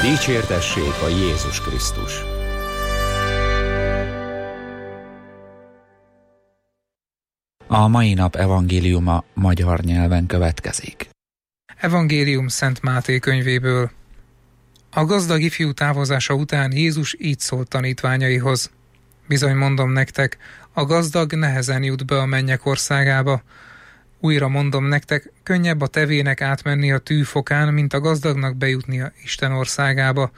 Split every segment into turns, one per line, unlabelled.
Dicsértessék a Jézus Krisztus! A mai nap evangéliuma magyar nyelven következik.
Evangélium Szent Máté könyvéből. A gazdag ifjú távozása után Jézus így szólt tanítványaihoz. Bizony mondom nektek, a gazdag nehezen jut be a mennyek országába. Újra mondom nektek, könnyebb a tevének átmenni a tűfokán, mint a gazdagnak bejutnia Isten országába.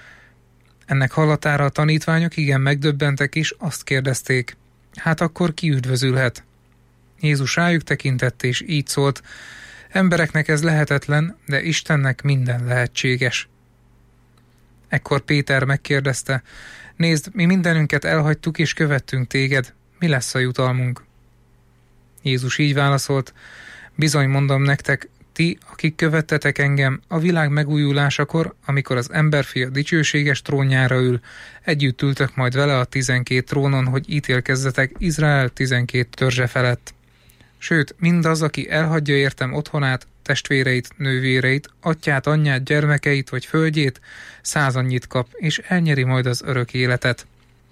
Ennek hallatára a tanítványok igen megdöbbentek is, azt kérdezték, hát akkor ki üdvözülhet? Jézus rájuk tekintett és így szólt, embereknek ez lehetetlen, de Istennek minden lehetséges. Ekkor Péter megkérdezte, nézd, mi mindenünket elhagytuk és követtünk téged, mi lesz a jutalmunk? Jézus így válaszolt, bizony mondom nektek, ti, akik követtetek engem, a világ megújulásakor, amikor az emberfia dicsőséges trónjára ül, együtt ültök majd vele a 12 trónon, hogy ítélkezzetek Izrael 12 törzse felett. Sőt, mindaz, aki elhagyja értem otthonát, testvéreit, nővéreit, atyát, anyját, gyermekeit vagy földjét, 100 annyit kap, és elnyeri majd az örök életet.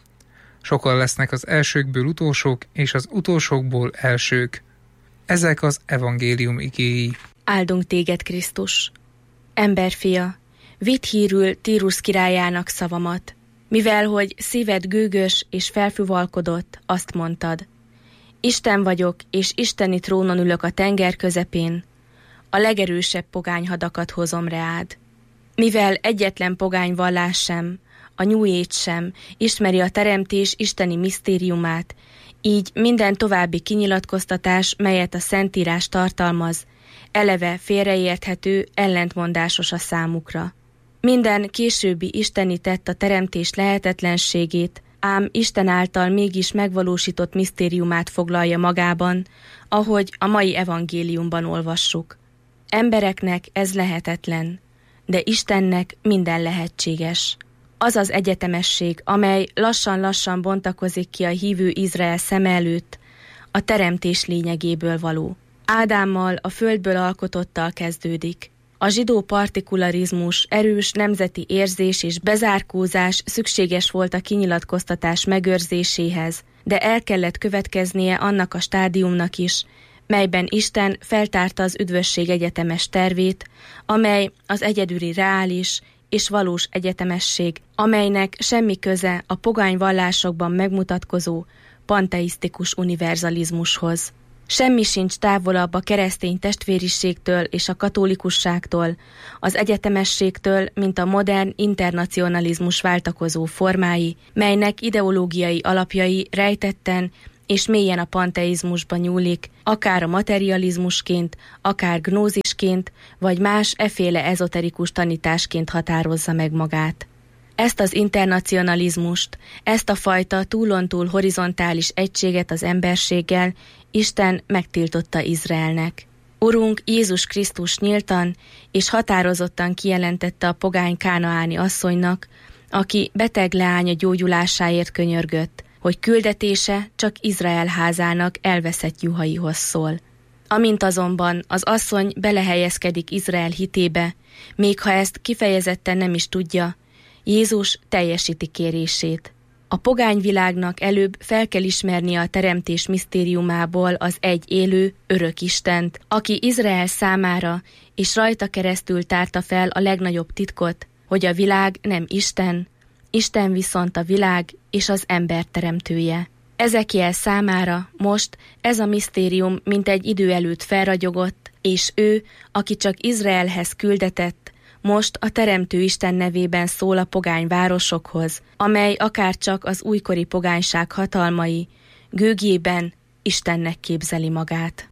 Sokan lesznek az elsőkből utolsók, és az utolsókból elsők. Ezek az evangélium igéi.
Áldunk téged, Krisztus! Emberfia, vidd hírül Tírus királyának szavamat, mivel hogy szíved gőgös és felfúvalkodott, azt mondtad. Isten vagyok, és isteni trónon ülök a tenger közepén, a legerősebb pogányhadakat hozom reád. Mivel egyetlen pogány vallás sem, a New Age sem ismeri a teremtés isteni misztériumát, így minden további kinyilatkoztatás, melyet a Szentírás tartalmaz, eleve félreérthető, ellentmondásos a számukra. Minden későbbi isteni tett a teremtés lehetetlenségét, ám Isten által mégis megvalósított misztériumát foglalja magában, ahogy a mai evangéliumban olvassuk. Embereknek ez lehetetlen, de Istennek minden lehetséges. Az az egyetemesség, amely lassan-lassan bontakozik ki a hívő Izrael szeme előtt, a teremtés lényegéből való. Ádámmal, a földből alkotottal kezdődik. A zsidó partikularizmus, erős nemzeti érzés és bezárkózás szükséges volt a kinyilatkoztatás megőrzéséhez, de el kellett következnie annak a stádiumnak is, melyben Isten feltárta az üdvösség egyetemes tervét, amely az egyedüli reális és valós egyetemesség, amelynek semmi köze a pogány vallásokban megmutatkozó panteisztikus univerzalizmushoz. Semmi sincs távolabb a keresztény testvériségtől és a katolikusságtól, az egyetemességtől, mint a modern internacionalizmus váltakozó formái, melynek ideológiai alapjai rejtetten és mélyen a panteizmusba nyúlik, akár a materializmusként, akár gnózisként, vagy más efféle ezoterikus tanításként határozza meg magát. Ezt az internacionalizmust, ezt a fajta túlontúl horizontális egységet az emberséggel Isten megtiltotta Izraelnek. Urunk Jézus Krisztus nyíltan és határozottan kijelentette a pogány kánaáni asszonynak, aki beteg leánya gyógyulásáért könyörgött, hogy küldetése csak Izrael házának elveszett juhaihoz szól. Amint azonban az asszony belehelyezkedik Izrael hitébe, még ha ezt kifejezetten nem is tudja, Jézus teljesíti kérését. A pogányvilágnak előbb fel kell ismernie a teremtés misztériumából az egy élő, örök Istent, aki Izrael számára és rajta keresztül tárta fel a legnagyobb titkot, hogy a világ nem Isten, Isten viszont a világ és az ember teremtője. Ezekiel számára most ez a misztérium mint egy idő előtt felragyogott, és ő, aki csak Izraelhez küldetett, most a Teremtő Isten nevében szól a pogány városokhoz, amely akárcsak az újkori pogányság hatalmai, gőgjében Istennek képzeli magát.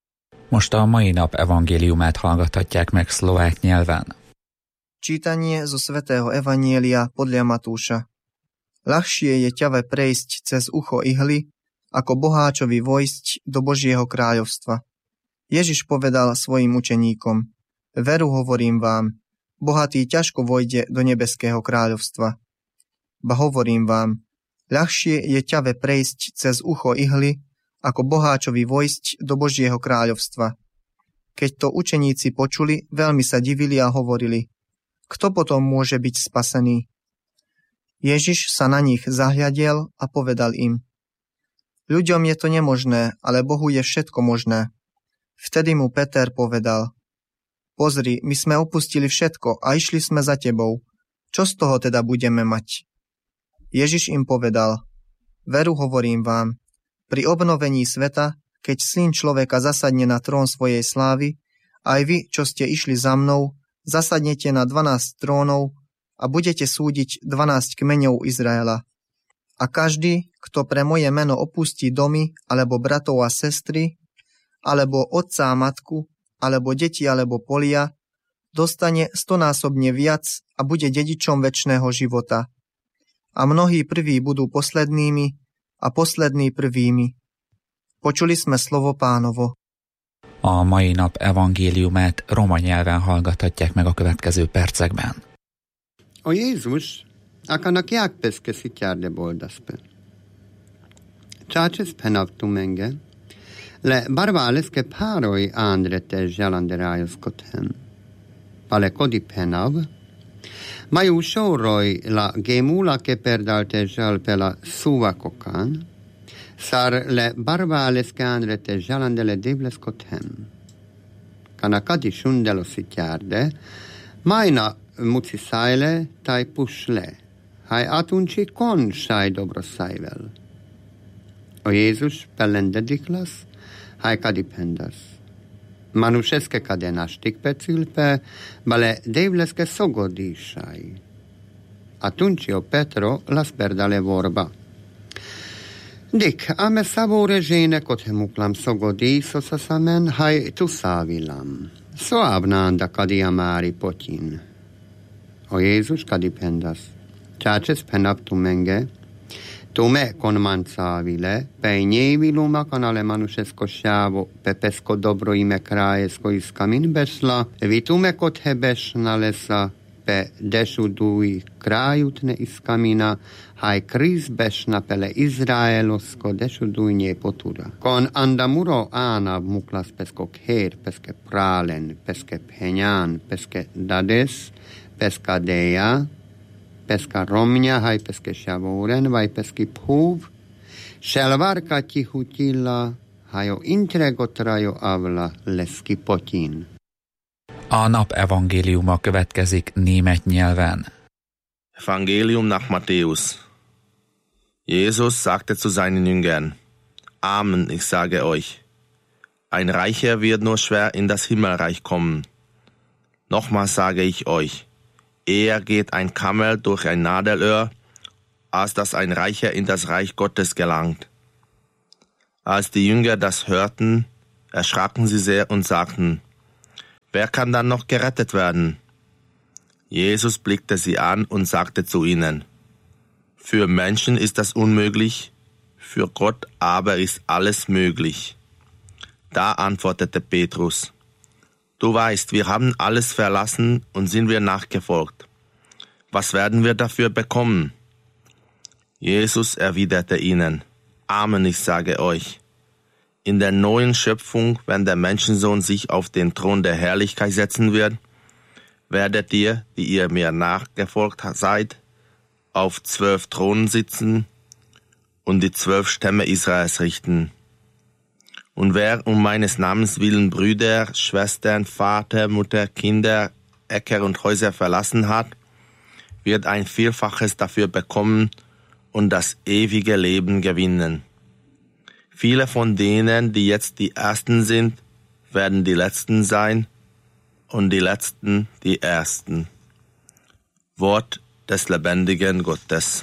Most a mai nap evangéliumát hallgathatják meg szlovák nyelven.
Čítanie zo svätého Evanielia podľa Matúša. Ľahšie je ťave prejsť cez ucho ihly, ako boháčovi vojsť do Božieho kráľovstva. Ježiš povedal svojim učeníkom, veru hovorím vám, bohatý ťažko vojde do nebeského kráľovstva. Ba hovorím vám, ľahšie je ťave prejsť cez ucho ihly, ako boháčovi vojsť do Božieho kráľovstva. Keď to učeníci počuli, veľmi sa divili a hovorili, kto potom môže byť spasený? Ježiš sa na nich zahľadel a povedal im: Ľuďom je to nemožné, ale Bohu je všetko možné. Vtedy mu Peter povedal: Pozri, my sme opustili všetko a išli sme za tebou. Čo z toho teda budeme mať? Ježiš im povedal: Veru hovorím vám, pri obnovení sveta, keď Syn človeka zasadne na trón svojej slávy, aj vy, čo ste išli za mnou, zasadnete na 12 trónov a budete súdiť 12 kmeňov Izraela. A každý, kto pre moje meno opustí domy, alebo bratov a sestry, alebo otca a matku, alebo deti, alebo polia, dostane 100-násobne viac a bude dedičom večného života. A mnohí prví budú poslednými a poslední prvými. Počuli sme slovo Pánovo.
A mai nap evangéliumát roma nyelven hallgathatják meg a következő percekben.
O Jézus, akanak jákpeske szitjárde boldaspe. Csácses penavtumenge, le barvaleske pároi ándrete zselanderájoszkothem. Pale kodi penav, maju soroi la gemula ke perdalte zselpela suvakokan, sar le barvaleske ándrete zselandele devleskothem. Kanakadi sundelo szitjárde, majna muci sajle taj pusle, haj atunci kon saj dobro sajvel. O Jézus pellendediklas, haj kadipendas. Manušeske kade naštik pecilpe, bale devleske sogodisaj. Atunci o Petro las perdale vorba. Dik, ame savore žene kot hemuklam sogodiso sasamen, haj tu savilam. Soavnanda kadi amari potin. O Jézus kadipendas. Csácses penaptumenge, tume con mansavile, pei nieviluma kanale manusesko sjavo, pepesko dobro ime krajesko iskamin besla, vitume kot hebesna lesa, pe desudui krajutne iskamina, haj kriz besna pele Izraelosko desudujnje potura. Kon andamuro ana muklas pesko kher, peske pralen, peske penjan, peske dades, peska deja, peska romja, haj peske šavoren, vaj peski phuv, šelvarka tihutilla, hajo intregotrajo avla leski potin.
A nap evangéliuma következik német nyelven.
Evangelium nach Matthäus. Jesus sagte zu seinen Jüngern: Amen, ich sage euch, ein Reicher wird nur schwer in das Himmelreich kommen. Nochmals sage ich euch, eher geht ein Kamel durch ein Nadelöhr, als dass ein Reicher in das Reich Gottes gelangt. Als die Jünger das hörten, erschraken sie sehr und sagten: Wer kann dann noch gerettet werden? Jesus blickte sie an und sagte zu ihnen: Für Menschen ist das unmöglich, für Gott aber ist alles möglich. Da antwortete Petrus: Du weißt, wir haben alles verlassen und sind wir nachgefolgt. Was werden wir dafür bekommen? Jesus erwiderte ihnen: Amen, ich sage euch, in der neuen Schöpfung, wenn der Menschensohn sich auf den Thron der Herrlichkeit setzen wird, werdet ihr, die ihr mir nachgefolgt seid, auf 12 Thronen sitzen und die 12 Stämme Israels richten. Und wer um meines Namens willen Brüder, Schwestern, Vater, Mutter, Kinder, Äcker und Häuser verlassen hat, wird ein Vielfaches dafür bekommen und das ewige Leben gewinnen. Viele von denen, die jetzt die Ersten sind, werden die Letzten sein und die Letzten die Ersten. Wort des lebendigen Gottes.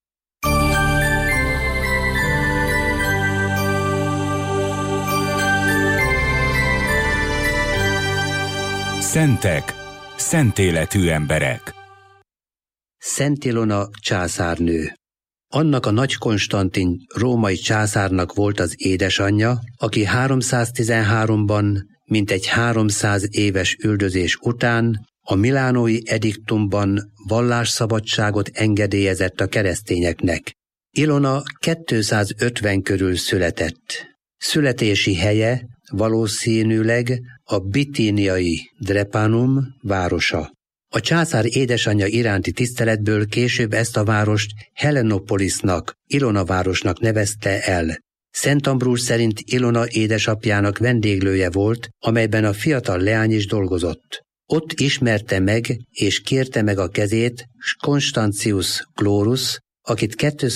Szentek, szent életű emberek.
Szent Ilona császárnő. Annak a Nagy Konstantin római császárnak volt az édesanyja, aki 313-ban, mintegy 300 éves üldözés után a milánói ediktumban vallásszabadságot engedélyezett a keresztényeknek. Ilona 250 körül született. Születési helye valószínűleg a bitíniai Drepanum városa. A császár édesanyja iránti tiszteletből később ezt a várost Helenopolisnak, Ilona városnak nevezte el. Szent Ambrus szerint Ilona édesapjának vendéglője volt, amelyben a fiatal leány is dolgozott. Ott ismerte meg és kérte meg a kezét Constantius Chlorus, akit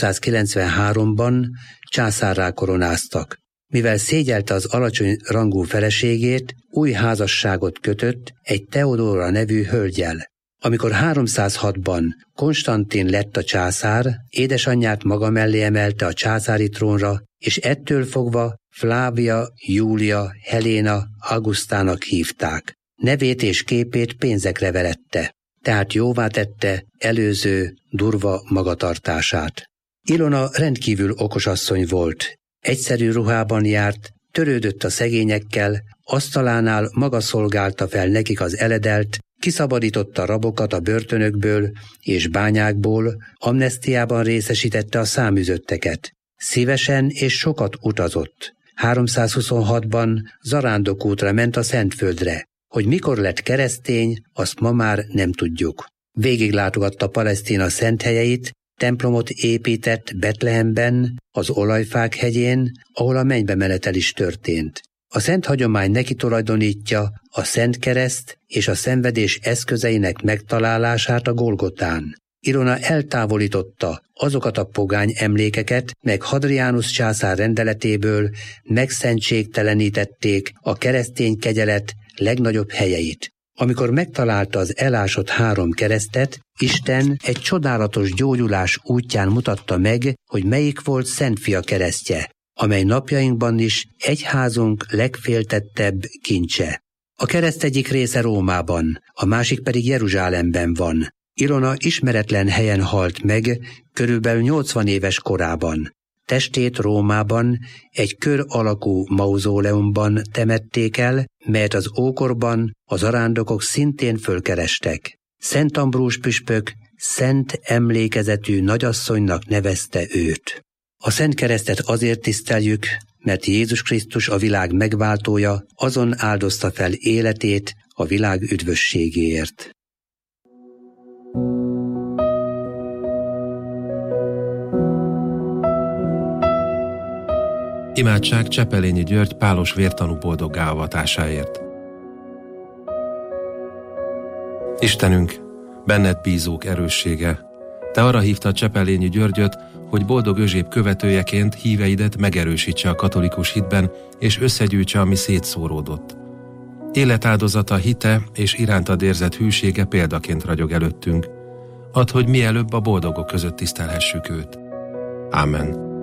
293-ban császárrá koronáztak. Mivel szégyelte az alacsony rangú feleségét, új házasságot kötött egy Theodora nevű hölggyel. Amikor 306-ban Konstantin lett a császár, édesanyját maga mellé emelte a császári trónra, és ettől fogva Flávia Júlia Helena Augustának hívták. Nevét és képét pénzekre verette, tehát jóvá tette előző durva magatartását. Ilona rendkívül okos asszony volt. Egyszerű ruhában járt, törődött a szegényekkel, asztalánál maga szolgálta fel nekik az eledelt, kiszabadította rabokat a börtönökből és bányákból, amnesztiában részesítette a száműzötteket. Szívesen és sokat utazott. 326-ban zarándokútra ment a Szentföldre. Hogy mikor lett keresztény, azt ma már nem tudjuk. Végiglátogatta Palesztina szent helyeit, templomot épített Betlehemben, az Olajfák hegyén, ahol a mennybe menetel is történt. A szent hagyomány neki tulajdonítja a Szent Kereszt és a szenvedés eszközeinek megtalálását a Golgotán. Ilona eltávolította azokat a pogány emlékeket, meg Hadrianus császár rendeletéből megszentségtelenítették a keresztény kegyelet legnagyobb helyeit. Amikor megtalálta az elásott 3 keresztet, Isten egy csodálatos gyógyulás útján mutatta meg, hogy melyik volt Szentfia keresztje, amely napjainkban is egyházunk legféltettebb kincse. A kereszt egyik része Rómában, a másik pedig Jeruzsálemben van. Ilona ismeretlen helyen halt meg, körülbelül 80 éves korában. Testét Rómában egy kör alakú mauzóleumban temették el, melyet az ókorban a zarándokok szintén fölkerestek. Szent Ambrus püspök szent emlékezetű nagyasszonynak nevezte őt. A Szent Keresztet azért tiszteljük, mert Jézus Krisztus a világ megváltója azon áldozta fel életét a világ üdvösségéért.
Imádság Csepelényi György pálos vértanú boldoggá avatásáért. Istenünk, benned bízók erőssége, te arra hívtad Csepelényi Györgyöt, hogy boldog özséb követőjeként híveidet megerősítse a katolikus hitben, és összegyűjtse, ami szétszóródott. Életáldozata, hite és irántad érzett hűsége példaként ragyog előttünk. Add, hogy mielőbb a boldogok között tisztelhessük őt. Ámen.